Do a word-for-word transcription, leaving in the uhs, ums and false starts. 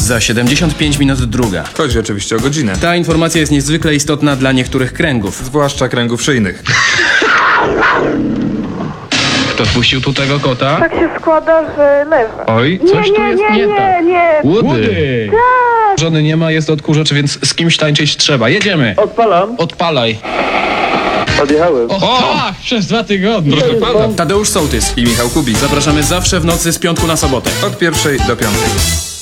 Za siedemdziesiąt pięć minut druga. Chodzi oczywiście o godzinę. Ta informacja jest niezwykle istotna dla niektórych kręgów. Zwłaszcza kręgów szyjnych. Kto puścił tu tego kota? Tak się składa, że lewa. Oj, Nie, coś tu nie, jest nie, nie nie, tak. nie. Łudy! Żony nie ma, jest odkurzacz, więc z kimś tańczyć trzeba. Jedziemy! Odpalam. Odpalaj! Odjechałem. O, tak, przez dwa tygodnie. Proszę pana. Tadeusz Sołtys. I Michał Kubik. Zapraszamy zawsze w nocy z piątku na sobotę. Od pierwszej do piątej.